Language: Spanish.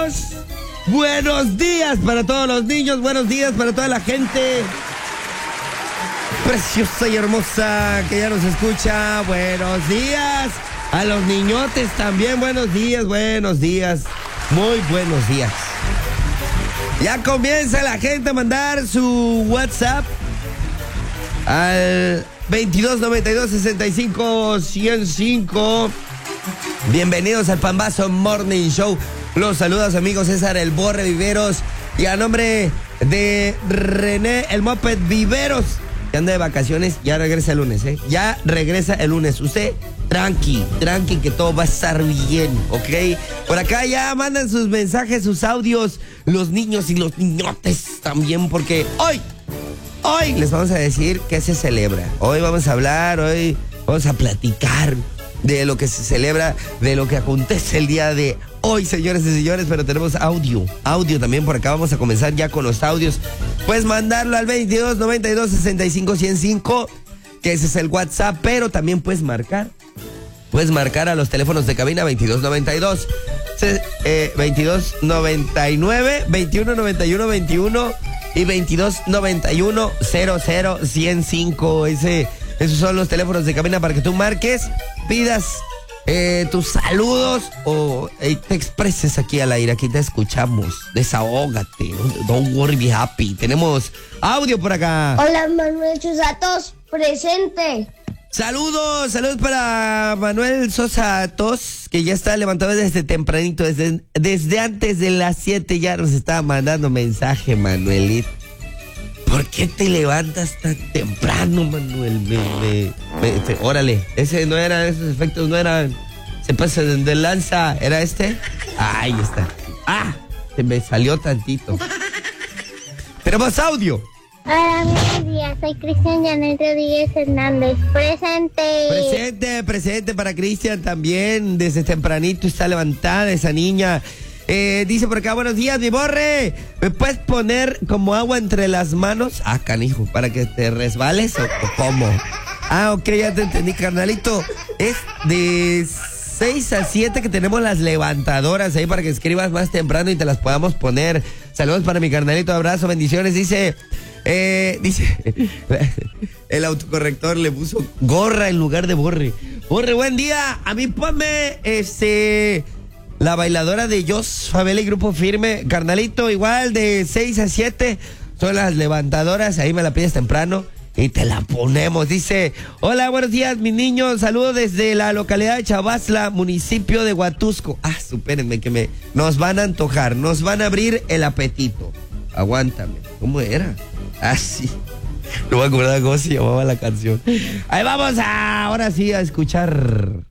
niños. Buenos días para todos los niños. Buenos días para toda la gente preciosa y hermosa que ya nos escucha. Buenos días a los niñotes también. Buenos días, buenos días. Muy buenos días. Ya comienza la gente a mandar su WhatsApp al 2292-65-105. Bienvenidos al Pambazo Morning Show. Los saludos, amigos, César el Borre Viveros. Y a nombre de René el Moped Viveros, que anda de vacaciones, ya regresa el lunes, ¿eh? Ya regresa el lunes. Usted, tranqui, que todo va a estar bien, ¿ok? Por acá ya mandan sus mensajes, sus audios, los niños y los niñotes también, porque hoy les vamos a decir qué se celebra. Hoy vamos a hablar, hoy vamos a platicar de lo que se celebra, de lo que acontece el día de hoy, señores y señores, pero tenemos audio también por acá. Vamos a comenzar ya con los audios. Puedes mandarlo al 2292-65-105, que ese es el WhatsApp, pero también puedes marcar a los teléfonos de cabina 2292 2299 2191 21 y 2291 00105. Esos son los teléfonos de cabina para que tú marques, pidas tus saludos o te expreses aquí al aire. Aquí te escuchamos. Desahógate. Don't worry, be happy. Tenemos audio por acá. Hola, Manuel Sosatos, presente. Saludos para Manuel Sosa Tos, que ya está levantado desde tempranito, desde antes de las 7 ya nos estaba mandando mensaje, Manuelito. ¿Por qué te levantas tan temprano, Manuel? Órale, esos efectos no eran, se pasa de lanza, ¿era este? Ahí está. Se me salió tantito. Tenemos audio. Hola, buenos días, soy Cristian Janet Rodríguez Hernández, presente. Presente para Cristian también, desde tempranito está levantada esa niña. Dice por acá, buenos días, mi Borre, ¿me puedes poner como agua entre las manos? Canijo, ¿para que te resbales o cómo? Ok, ya te entendí, carnalito. Es de 6 a 7 que tenemos las levantadoras ahí para que escribas más temprano y te las podamos poner. Saludos para mi carnalito, abrazo, bendiciones. Dice, el autocorrector le puso gorra en lugar de Borre. Borre, buen día. A mí ponme la bailadora de Jos Favela y Grupo Firme. Carnalito, igual de 6 a 7 son las levantadoras. Ahí me la pides temprano y te la ponemos. Dice, hola, buenos días, mis niños. Saludos desde la localidad de Chavazla, municipio de Huatusco. Supérenme que nos van a antojar, nos van a abrir el apetito. Aguántame. ¿Cómo era? Sí. No me acuerdo cómo se llamaba la canción. Ahí vamos ahora sí a escuchar.